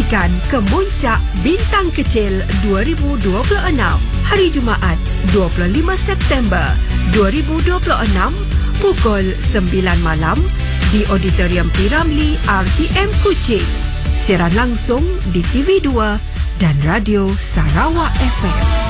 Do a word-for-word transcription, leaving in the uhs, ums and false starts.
Saksikan Kemuncak Bintang Kecil dua ribu dua puluh enam hari Jumaat dua puluh lima September dua ribu dua puluh enam pukul sembilan malam di Auditorium P. Ramlee R T M Kuching. Siaran langsung di T V dua dan Radio Sarawak F M.